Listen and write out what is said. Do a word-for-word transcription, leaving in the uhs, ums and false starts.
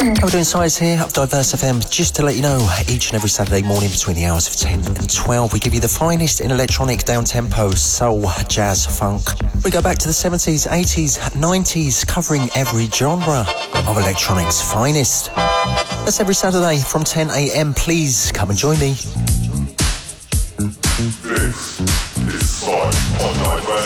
How we doing, size here of Diverse F M? Just to let you know, each and every Saturday morning between the hours of ten and twelve, we give you the finest in electronic, down-tempo, soul, jazz, funk. We go back to the seventies, eighties, nineties, covering every genre of electronic's finest. That's every Saturday from ten a m. Please come and join me. This is Side on Diverse.